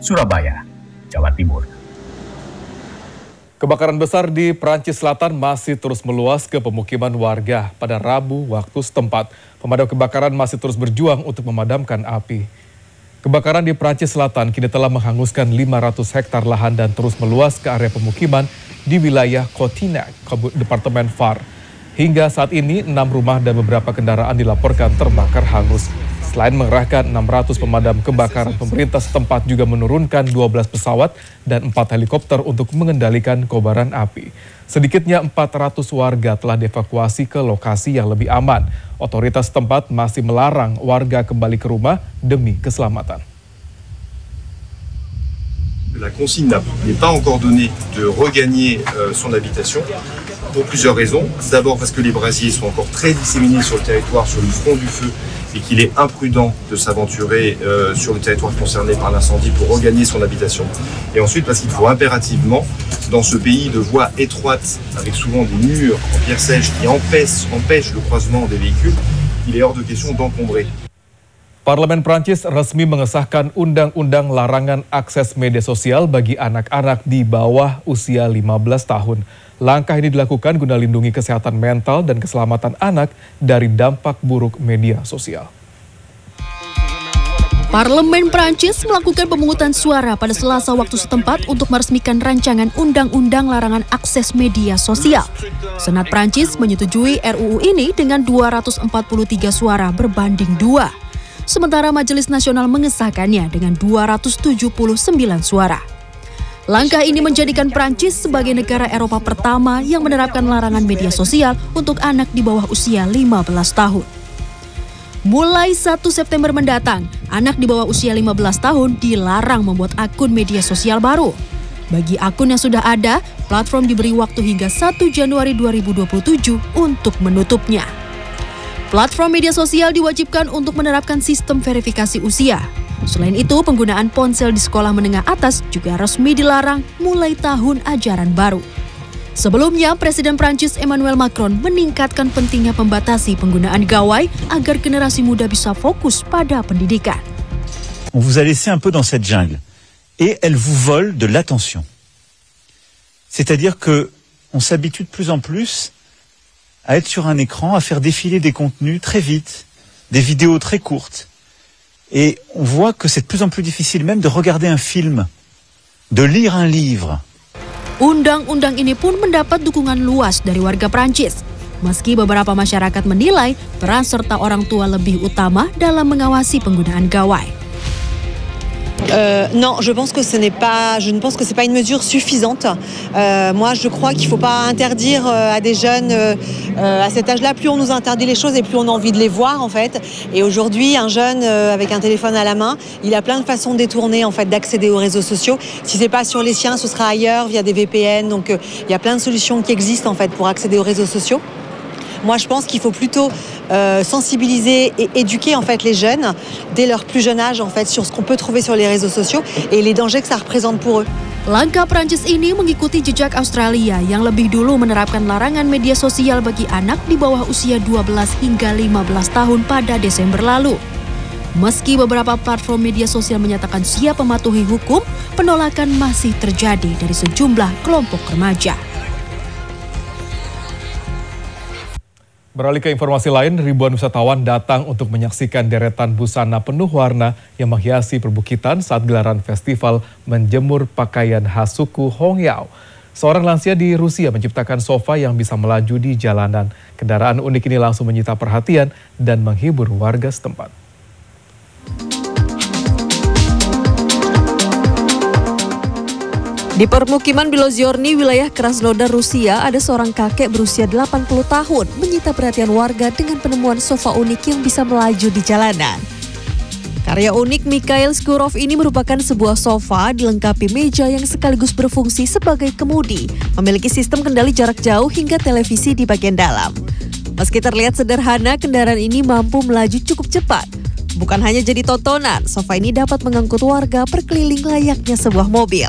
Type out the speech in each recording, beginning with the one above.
Surabaya, Jawa Timur. Kebakaran besar di Perancis Selatan masih terus meluas ke pemukiman warga pada Rabu waktu setempat. Pemadam kebakaran masih terus berjuang untuk memadamkan api. Kebakaran di Perancis Selatan kini telah menghanguskan 500 hektar lahan dan terus meluas ke area pemukiman di wilayah Cotignac, Departemen Var. Hingga saat ini 6 rumah dan beberapa kendaraan dilaporkan terbakar hangus. Selain mengerahkan 600 pemadam kebakaran, pemerintah setempat juga menurunkan 12 pesawat dan 4 helikopter untuk mengendalikan kobaran api. Sedikitnya 400 warga telah dievakuasi ke lokasi yang lebih aman. Otoritas setempat masih melarang warga kembali ke rumah demi keselamatan. La consigne n'est pas encore donnée de regagner son habitation pour plusieurs raisons. D'abord parce que les brasiers sont encore très disséminés sur le territoire, sur le front du feu, et qu'il est imprudent de s'aventurer sur le territoire concerné par l'incendie pour regagner son habitation. Et ensuite parce qu'il faut impérativement, dans ce pays de voies étroites, avec souvent des murs en pierre sèche qui empêchent le croisement des véhicules, il est hors de question d'encombrer. Parlemen Prancis resmi mengesahkan undang-undang larangan akses media sosial bagi anak-anak di bawah usia 15 tahun. Langkah ini dilakukan guna lindungi kesehatan mental dan keselamatan anak dari dampak buruk media sosial. Parlemen Prancis melakukan pemungutan suara pada Selasa waktu setempat untuk meresmikan rancangan undang-undang larangan akses media sosial. Senat Prancis menyetujui RUU ini dengan 243 suara berbanding 2. Sementara Majelis Nasional mengesahkannya dengan 279 suara. Langkah ini menjadikan Prancis sebagai negara Eropa pertama yang menerapkan larangan media sosial untuk anak di bawah usia 15 tahun. Mulai 1 September mendatang, anak di bawah usia 15 tahun dilarang membuat akun media sosial baru. Bagi akun yang sudah ada, platform diberi waktu hingga 1 Januari 2027 untuk menutupnya. Platform media sosial diwajibkan untuk menerapkan sistem verifikasi usia. Selain itu, penggunaan ponsel di sekolah menengah atas juga resmi dilarang mulai tahun ajaran baru. Sebelumnya, Presiden Prancis Emmanuel Macron meningkatkan pentingnya pembatasi penggunaan gawai agar generasi muda bisa fokus pada pendidikan. On vous a laissé un peu dans cette jungle et elle vous vole de l'attention. C'est-à-dire que on s'habitue de plus en plus à être sur un écran, à faire défiler des contenus très vite, des vidéos très courtes. Et on voit que c'est de plus en plus difficile même de regarder un film, de lire un livre. Undang-undang ini pun mendapat dukungan luas dari warga Prancis. Meski beberapa masyarakat menilai peran serta orang tua lebih utama dalam mengawasi penggunaan gawai. Non, je pense que je ne pense que c'est pas une mesure suffisante. Moi, je crois qu'il faut pas interdire à des jeunes à cet âge-là. Plus on nous interdit les choses et plus on a envie de les voir en fait. Et aujourd'hui, un jeune avec un téléphone à la main, il a plein de façons détournées en fait d'accéder aux réseaux sociaux. Si c'est pas sur les siens, ce sera ailleurs via des VPN. Donc il y a plein de solutions qui existent en fait pour accéder aux réseaux sociaux. Moi, je pense qu'il faut plutôt sensibiliser et éduquer en fait les jeunes dès leur plus jeune âge en fait sur ce qu'on peut trouver sur les réseaux sociaux et les dangers que ça représente pour eux. Langkah Prancis ini mengikuti jejak Australia yang lebih dulu menerapkan larangan media sosial bagi anak di bawah usia 12 hingga 15 tahun pada Desember lalu. Meski beberapa platform media sosial menyatakan siap mematuhi hukum, penolakan masih terjadi dari sejumlah kelompok remaja. Beralih ke informasi lain, ribuan wisatawan datang untuk menyaksikan deretan busana penuh warna yang menghiasi perbukitan saat gelaran festival menjemur pakaian khas suku Hongyao. Seorang lansia di Rusia menciptakan sofa yang bisa melaju di jalanan. Kendaraan unik ini langsung menyita perhatian dan menghibur warga setempat. Di permukiman Biloziorny, wilayah Krasnodar, Rusia, ada seorang kakek berusia 80 tahun menyita perhatian warga dengan penemuan sofa unik yang bisa melaju di jalanan. Karya unik Mikhail Skurov ini merupakan sebuah sofa dilengkapi meja yang sekaligus berfungsi sebagai kemudi, memiliki sistem kendali jarak jauh hingga televisi di bagian dalam. Meski terlihat sederhana, kendaraan ini mampu melaju cukup cepat. Bukan hanya jadi tontonan, sofa ini dapat mengangkut warga berkeliling layaknya sebuah mobil.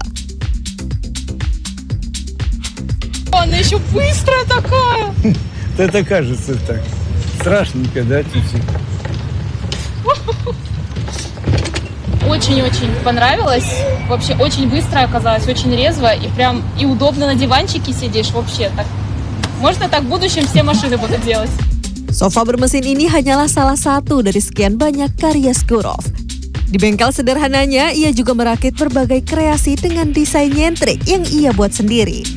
Она еще быстрая такая. Это кажется так. Страшненько, да, чуть-чуть? Очень-очень понравилось. Вообще очень быстро оказалось, очень резво и прям и удобно на диванчике сидишь вообще так. Можно так в будущем все машины будут делать. Sofa bermesin ini hanyalah salah satu dari sekian banyak karya Skurov. Di bengkel sederhananya, ia juga merakit berbagai kreasi dengan desain nyentrik yang ia buat sendiri.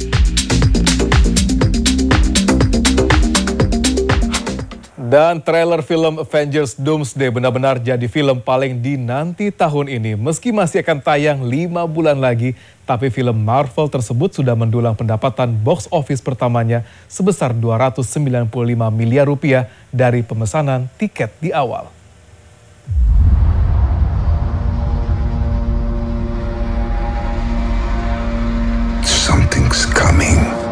Dan trailer film Avengers Doomsday benar-benar jadi film paling dinanti tahun ini. Meski masih akan tayang 5 bulan lagi, tapi film Marvel tersebut sudah mendulang pendapatan box office pertamanya sebesar 295 miliar rupiah dari pemesanan tiket di awal. Something's coming.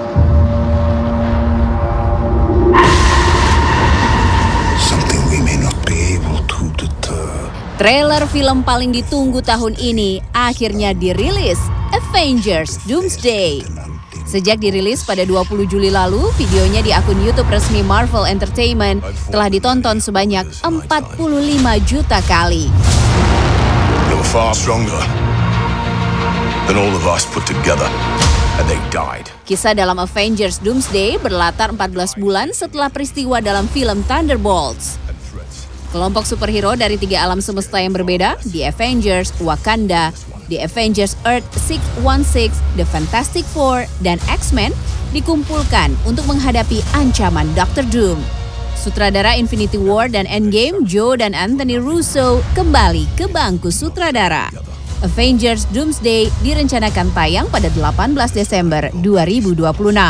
Trailer film paling ditunggu tahun ini akhirnya dirilis, Avengers Doomsday. Sejak dirilis pada 20 Juli lalu, videonya di akun YouTube resmi Marvel Entertainment telah ditonton sebanyak 45 juta kali. They were far stronger than all of us put together, and they died. Kisah dalam Avengers Doomsday berlatar 14 bulan setelah peristiwa dalam film Thunderbolts. Kelompok superhero dari 3 alam semesta yang berbeda, The Avengers, Wakanda, The Avengers Earth 616, The Fantastic Four, dan X-Men dikumpulkan untuk menghadapi ancaman Dr. Doom. Sutradara Infinity War dan Endgame, Joe dan Anthony Russo kembali ke bangku sutradara. Avengers Doomsday direncanakan tayang pada 18 Desember 2026.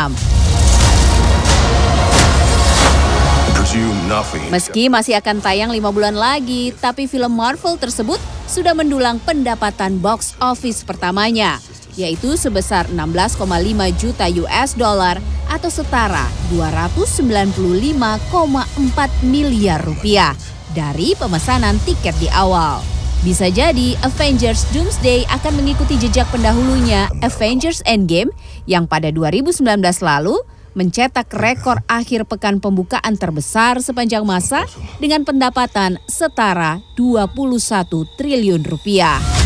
Meski masih akan tayang 5 bulan lagi, tapi film Marvel tersebut sudah mendulang pendapatan box office pertamanya, yaitu sebesar 16,5 juta US dollar atau setara 295,4 miliar rupiah dari pemesanan tiket di awal. Bisa jadi Avengers Doomsday akan mengikuti jejak pendahulunya Avengers Endgame yang pada 2019 lalu mencetak rekor akhir pekan pembukaan terbesar sepanjang masa dengan pendapatan setara 21 triliun rupiah.